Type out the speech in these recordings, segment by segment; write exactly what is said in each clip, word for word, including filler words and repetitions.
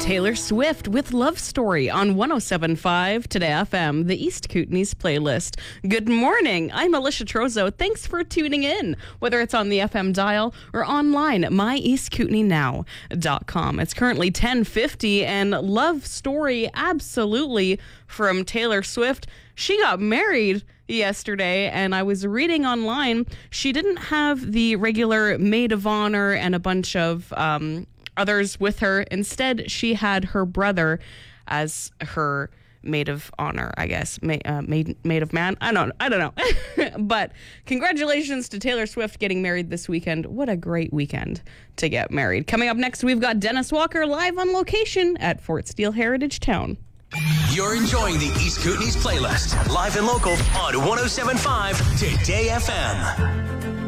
Taylor Swift with Love Story on one oh seven point five Today F M, the East Kootenays playlist. Good morning. I'm Alicia Trozo. Thanks for tuning in, whether it's on the F M dial or online at my east kootenay now dot com. It's currently ten fifty, and Love Story, absolutely, from Taylor Swift. She got married yesterday, and I was reading online, she didn't have the regular maid of honor and a bunch of um, others with her. Instead, she had her brother as her maid of honor, I guess. Ma- uh, maid, maid of man? I don't, I don't know. But congratulations to Taylor Swift getting married this weekend. What a great weekend to get married. Coming up next, we've got Dennis Walker live on location at Fort Steele Heritage Town. You're enjoying the East Kootenays playlist, live and local on one oh seven point five Today F M.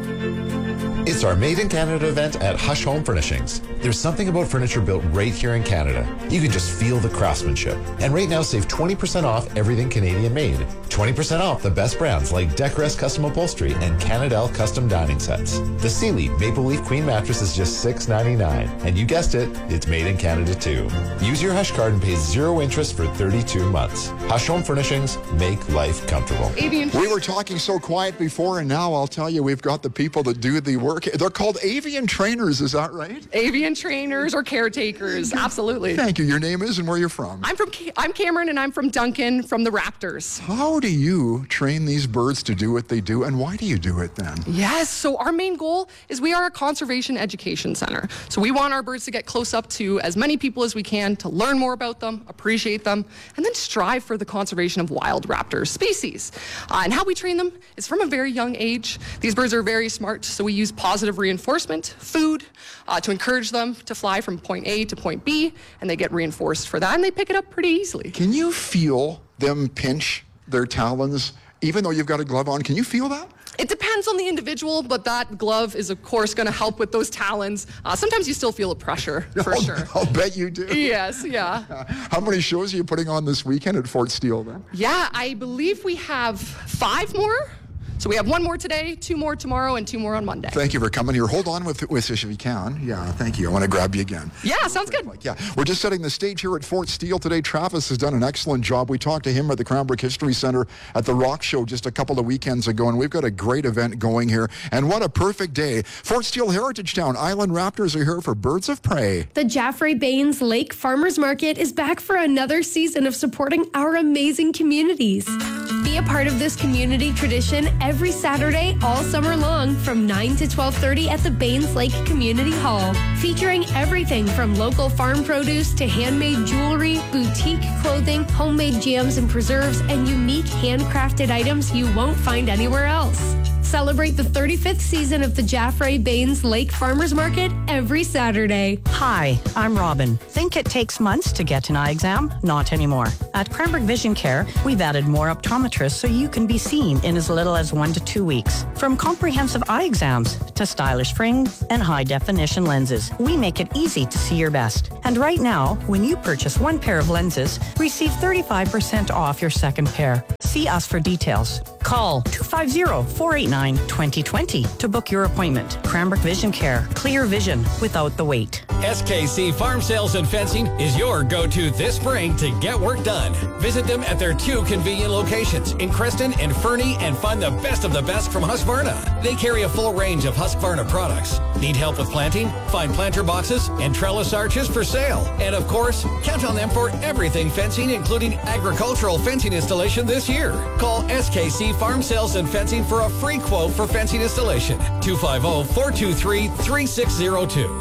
It's our Made in Canada event at Hush Home Furnishings. There's something about furniture built right here in Canada. You can just feel the craftsmanship. And right now, save twenty percent off everything Canadian made. twenty percent off the best brands like Decrest Custom Upholstery and Canadel Custom Dining Sets. The Sealy Maple Leaf Queen Mattress is just six ninety-nine. And you guessed it, it's made in Canada too. Use your Hush card and pay zero interest for thirty-two months. Hush Home Furnishings, make life comfortable. Avian. We were talking so quiet before, and now I'll tell you, we've got the people that do the work. They're called avian trainers, is that right? Avian trainers or caretakers, absolutely. Thank you. Your name is and where you're from? I'm from. I'm Cameron, and I'm from Duncan, from the Raptors. How do you train these birds to do what they do, and why do you do it then? Yes, so our main goal is we are a conservation education center. So we want our birds to get close up to as many people as we can to learn more about them, appreciate them, and then strive for the conservation of wild raptor species. Uh, and how we train them is from a very young age. These birds are very smart, so we use positive reinforcement, food, uh, to encourage them to fly from point A to point B, and they get reinforced for that, and they pick it up pretty easily. Can you feel them pinch their talons, even though you've got a glove on? Can you feel that? It depends on the individual, but that glove is, of course, going to help with those talons. Uh, sometimes you still feel the pressure, for I'll, sure. I'll bet you do. Yes, yeah. Uh, how many shows are you putting on this weekend at Fort Steele, then? Yeah, I believe we have five more. So we have one more today, two more tomorrow, and two more on Monday. Thank you for coming here. Hold on with with us if you can. Yeah, thank you. I want to grab you again. Yeah, sounds good. Like, yeah, we're just setting the stage here at Fort Steele today. Travis has done an excellent job. We talked to him at the Cranbrook History Center at the Rock Show just a couple of weekends ago, and we've got a great event going here. And what a perfect day. Fort Steele Heritage Town. Island Raptors are here for Birds of Prey. The Jaffray Bains Lake Farmers Market is back for another season of supporting our amazing communities. Be a part of this community tradition every Saturday all summer long from nine to twelve thirty at the Bains Lake Community Hall, featuring everything from local farm produce to handmade jewelry, boutique clothing, homemade jams and preserves, and unique handcrafted items you won't find anywhere else. Celebrate the thirty-fifth season of the Jaffray Bains Lake Farmers Market every Saturday. Hi, I'm Robin. Think it takes months to get an eye exam? Not anymore. At Cranbrook Vision Care, we've added more optometrists so you can be seen in as little as one to two weeks. From comprehensive eye exams to stylish frames and high-definition lenses, we make it easy to see your best. And right now, when you purchase one pair of lenses, receive thirty-five percent off your second pair. See us for details. Call two five zero, four eight nine, two zero two zero to book your appointment. Cranbrook Vision Care. Clear vision without the wait. S K C Farm Sales and Fencing is your go-to this spring to get work done. Visit them at their two convenient locations in Creston and Fernie and find the best of the best from Husqvarna. They carry a full range of Husqvarna products. Need help with planting? Find planter boxes and trellis arches for sale. And of course, count on them for everything fencing, including agricultural fencing installation this year. Call S K C Farm Sales and Fencing for a free quote for fencing installation. two five zero, four two three, three six zero two.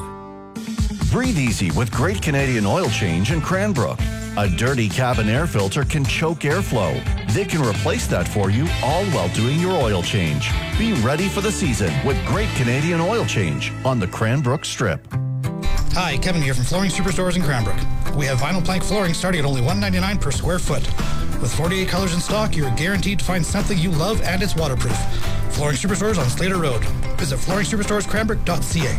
Breathe easy with Great Canadian Oil Change in Cranbrook. A dirty cabin air filter can choke airflow. They can replace that for you, all while doing your oil change. Be ready for the season with Great Canadian Oil Change on the Cranbrook Strip. Hi, Kevin here from Flooring Superstores in Cranbrook. We have vinyl plank flooring starting at only one dollar ninety-nine per square foot. With forty-eight colors in stock, you are guaranteed to find something you love and it's waterproof. Flooring Superstores on Slater Road. Visit flooring superstores cranbrook dot c a.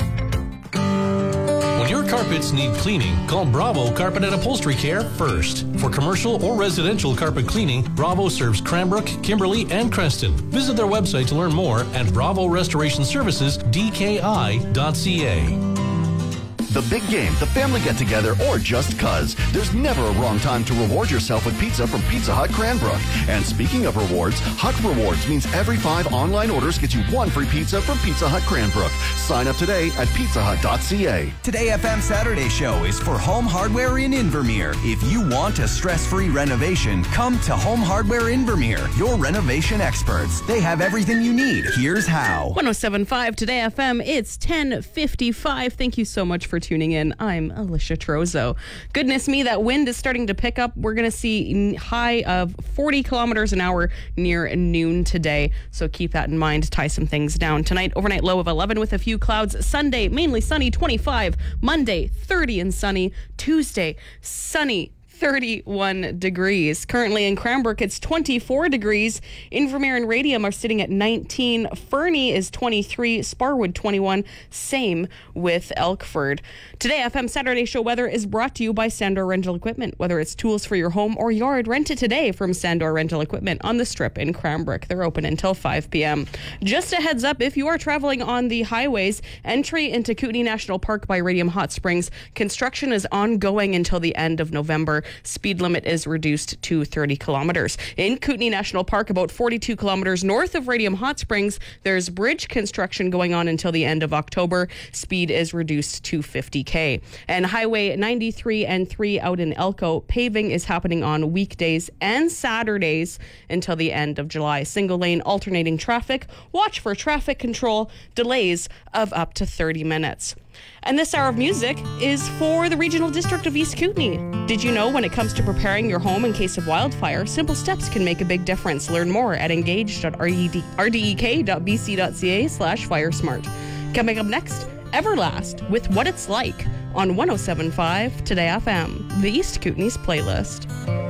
When your carpets need cleaning, call Bravo Carpet and Upholstery Care first. For commercial or residential carpet cleaning, Bravo serves Cranbrook, Kimberley, and Creston. Visit their website to learn more at bravo restoration services d k i dot c a. the big game, the family get-together, or just cuz. There's never a wrong time to reward yourself with pizza from Pizza Hut Cranbrook. And speaking of rewards, Hut Rewards means every five online orders gets you one free pizza from Pizza Hut Cranbrook. Sign up today at pizza hut dot c a. Today F M Saturday Show is for Home Hardware in Invermere. If you want a stress-free renovation, come to Home Hardware Invermere, your renovation experts. They have everything you need. Here's how. one oh seven point five Today F M, it's ten fifty-five. Thank you so much for tuning in. I'm Alicia Trozo. Goodness me, that wind is starting to pick up. We're going to see high of forty kilometers an hour near noon today, so keep that in mind. Tie some things down. Tonight, overnight low of eleven with a few clouds. Sunday, mainly sunny, twenty-five. Monday, thirty and sunny. Tuesday, sunny, thirty-one degrees. Currently in Cranbrook, it's twenty-four degrees. Invermere and Radium are sitting at nineteen. Fernie is twenty-three. Sparwood, twenty-one. Same with Elkford. Today, F M Saturday Show weather is brought to you by Sandor Rental Equipment. Whether it's tools for your home or yard, rent it today from Sandor Rental Equipment on the Strip in Cranbrook. They're open until five p.m. Just a heads up, if you are traveling on the highways, entry into Kootenay National Park by Radium Hot Springs, construction is ongoing until the end of November. Speed limit is reduced to thirty kilometers. In Kootenay National Park, about forty-two kilometers north of Radium Hot Springs, there's bridge construction going on until the end of October. Speed is reduced to fifty kilometers. And Highway ninety-three and three out in Elko, paving is happening on weekdays and Saturdays until the end of July. Single lane alternating traffic. Watch for traffic control. Delays of up to thirty minutes. And this hour of music is for the Regional District of East Kootenay. Did you know when it comes to preparing your home in case of wildfire, simple steps can make a big difference? Learn more at engage dot r d e k dot b c dot c a slash firesmart. Coming up next, Everlast with What It's Like on one oh seven point five Today F M, the East Kootenay's playlist.